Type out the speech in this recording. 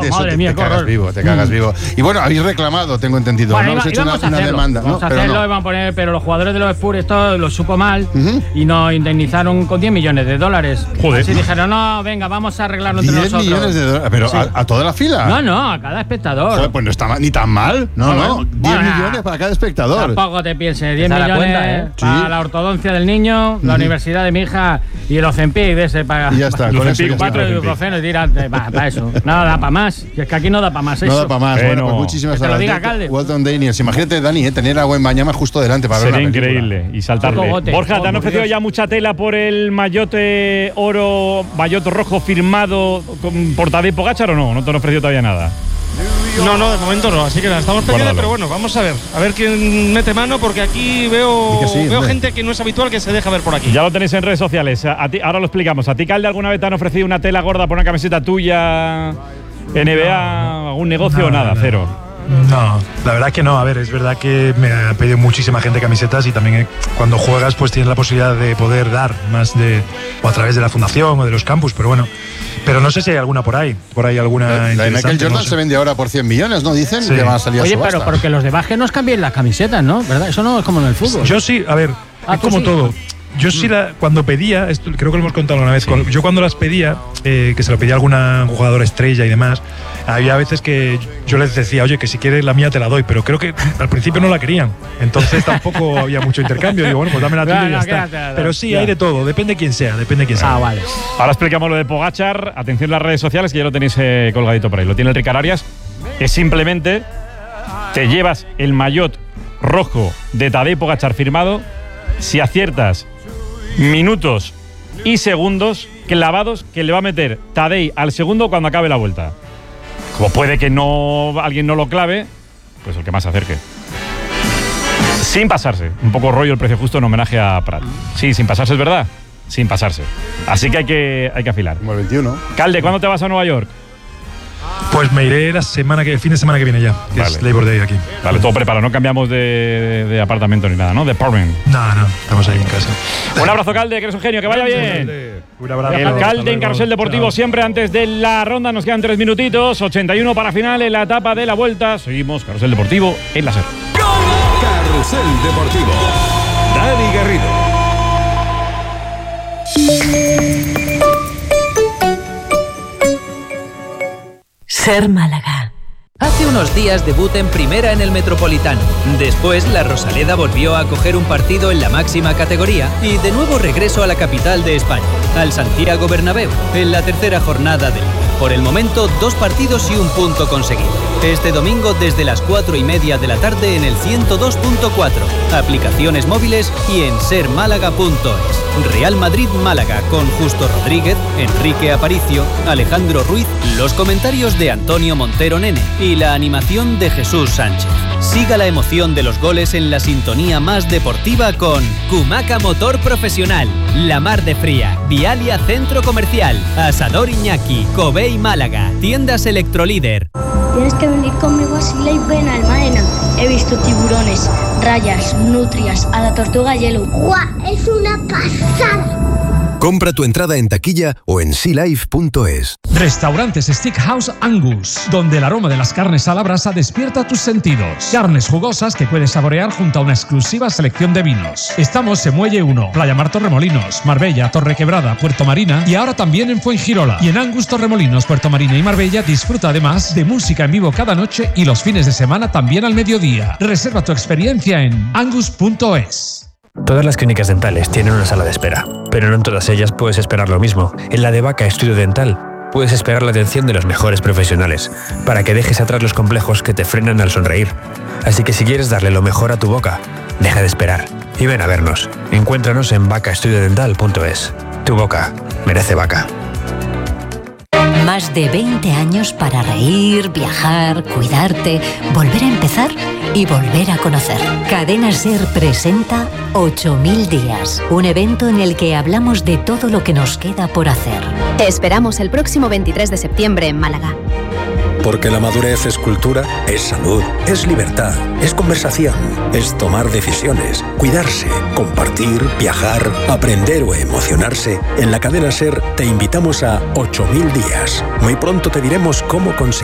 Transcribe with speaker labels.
Speaker 1: de eso
Speaker 2: madre mía,
Speaker 1: te cagas vivo, te cagas vivo. Y bueno, habéis reclamado, tengo entendido.
Speaker 2: Bueno,
Speaker 1: ¿no? Habéis hecho una demanda.
Speaker 2: Vamos a hacerlo, iban a poner, pero los jugadores de los Spurs esto lo supo mal y nos indemnizaron con $10 millones.
Speaker 3: Joder.
Speaker 2: Así dijeron, no, venga, vamos a arreglarlo entre nosotros.
Speaker 1: $10 millones, pero sí. ¿A toda la fila?
Speaker 2: No, a cada espectador.
Speaker 1: Joder, pues no está ni tan mal. No, 10 millones para cada espectador.
Speaker 2: Tampoco te pienses, 10 millones
Speaker 4: cuenta,
Speaker 2: para la ortodoncia del niño, la universidad de mi hija y el Ozempic de ese para.
Speaker 1: Y ya está,
Speaker 2: con
Speaker 1: eso ya
Speaker 2: 4 ibuprofeno y tírate para eso. No da para más. Y es que aquí no da para más eso.
Speaker 1: No da para más. Bueno, pues muchísimas
Speaker 2: gracias. Que te lo diga, Calde.
Speaker 1: Walton Daniels. Imagínate, Dani, tener a Wembanyama justo delante para ver la película.
Speaker 3: Sería increíble y saltarle. Borja, ¿te han ofrecido ya mucha tela por el mayote oro, mayote rojo firmado por Tadej Pogačar o no? ¿No te han ofrecido todavía nada?
Speaker 5: No, de momento no, así que la estamos pendientes, pero bueno, vamos a ver quién mete mano, porque aquí veo gente que no es habitual que se deja ver por aquí.
Speaker 3: Ya lo tenéis en redes sociales, ahora lo explicamos. ¿A ti, Calde, alguna vez te han ofrecido una tela gorda por una camiseta tuya, NBA, algún negocio o nada? Cero.
Speaker 6: No, la verdad que no. A ver, es verdad que me ha pedido muchísima gente camisetas y también cuando juegas pues tienes la posibilidad de poder dar más o a través de la fundación o de los campus, pero bueno. Pero no sé si hay alguna por ahí alguna.
Speaker 1: La de Michael Jordan se vende ahora por 100 millones, ¿no? Dicen que va a salir a subasta.
Speaker 2: Oye, pero porque los de básquet nos cambien las camisetas, ¿no? ¿Verdad? Eso no es como en el fútbol.
Speaker 6: Yo sí, a ver, es como todo. Yo sí, cuando pedía, esto creo que lo hemos contado una vez, yo cuando las pedía, que se lo pedía a alguna jugadora estrella y demás, había veces que yo les decía, oye, que si quieres la mía te la doy, pero creo que al principio no la querían, entonces tampoco había mucho intercambio. Digo, bueno, pues dame la tuya y ya está. Pero sí, hay de todo, depende quién sea,
Speaker 2: vale.
Speaker 3: Ahora explicamos lo de Pogačar. Atención a las redes sociales, que ya lo tenéis colgadito por ahí. Lo tiene el Ricard Arias, que simplemente te llevas el maillot rojo de Tadej Pogačar firmado si aciertas minutos y segundos clavados que le va a meter Tadej al segundo cuando acabe la vuelta. Como puede que alguien no lo clave, pues el que más se acerque. Sin pasarse. Un poco rollo el precio justo en homenaje a Prat. Sí, sin pasarse, es verdad. Sin pasarse. Así que hay que afilar.
Speaker 1: Como el 21.
Speaker 3: Calde, ¿cuándo te vas a Nueva York?
Speaker 6: Pues me iré el fin de semana que viene ya, que es Labor Day aquí.
Speaker 3: Vale, todo preparado, no cambiamos de apartamento ni nada, ¿no? De apartment.
Speaker 6: No, estamos ahí en casa.
Speaker 3: Un abrazo, Calde, que eres un genio, que vaya bien.
Speaker 6: Un abrazo.
Speaker 3: El Calde en Carrusel Deportivo, siempre antes de la ronda. Nos quedan 3 minutitos, 81 para final en la etapa de la vuelta. Seguimos, Carrusel Deportivo en la SER.
Speaker 7: Carrusel Deportivo, Dani Garrido.
Speaker 8: SER Málaga.
Speaker 9: Hace unos días debuta en primera en el Metropolitano. Después la Rosaleda volvió a coger un partido en la máxima categoría y de nuevo regreso a la capital de España, al Santiago Bernabéu, en la tercera jornada de Liga. Por el momento, 2 partidos y 1 punto conseguido. Este domingo desde las 4:30 de la tarde en el 102.4, aplicaciones móviles y en sermálaga.es. Real Madrid-Málaga con Justo Rodríguez, Enrique Aparicio, Alejandro Ruiz, los comentarios de Antonio Montero Nene y la animación de Jesús Sánchez. Siga la emoción de los goles en la sintonía más deportiva con Kumaca Motor Profesional, La Mar de Fría, Vialia Centro Comercial, Asador Iñaki, Covey Málaga, Tiendas Electrolíder.
Speaker 10: Tienes que venir conmigo a Sea Life en Almaena. He visto tiburones, rayas, nutrias, a la tortuga hielo.
Speaker 11: ¡Guau! ¡Es una pasada!
Speaker 7: Compra tu entrada en taquilla o en sealife.es.
Speaker 12: Restaurantes Steakhouse Angus, donde el aroma de las carnes a la brasa despierta tus sentidos. Carnes jugosas que puedes saborear junto a una exclusiva selección de vinos. Estamos en Muelle 1, Playa Mar Torremolinos, Marbella, Torrequebrada, Puerto Marina y ahora también en Fuengirola. Y en Angus Torremolinos, Puerto Marina y Marbella disfruta además de música en vivo cada noche y los fines de semana también al mediodía. Reserva tu experiencia en angus.es.
Speaker 13: Todas las clínicas dentales tienen una sala de espera, pero no en todas ellas puedes esperar lo mismo. En la de Vaca Estudio Dental puedes esperar la atención de los mejores profesionales, para que dejes atrás los complejos que te frenan al sonreír. Así que si quieres darle lo mejor a tu boca, deja de esperar y ven a vernos. Encuéntranos en vacaestudiodental.es. Tu boca merece Vaca.
Speaker 8: Más de 20 años para reír, viajar, cuidarte, volver a empezar y volver a conocer. Cadena SER presenta 8000 días, un evento en el que hablamos de todo lo que nos queda por hacer.
Speaker 14: Te esperamos el próximo 23 de septiembre en Málaga.
Speaker 15: Porque la madurez es cultura, es salud, es libertad, es conversación, es tomar decisiones, cuidarse, compartir, viajar, aprender o emocionarse. En la cadena SER te invitamos a 8000 días. Muy pronto te diremos cómo conseguir